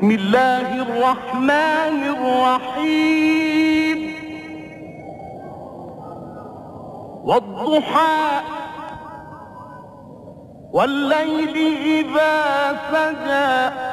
بسم الله الرحمن الرحيم والضحى والليل إذا سجى